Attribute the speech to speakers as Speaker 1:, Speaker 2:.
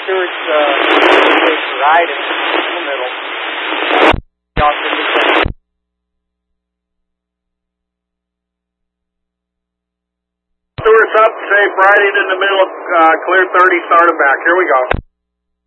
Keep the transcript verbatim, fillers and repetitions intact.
Speaker 1: Stewart's uh, right in the middle. Y'all should be clear.
Speaker 2: Stewart's up, safe riding in the middle, uh, clear thirty, starting back. Here we go.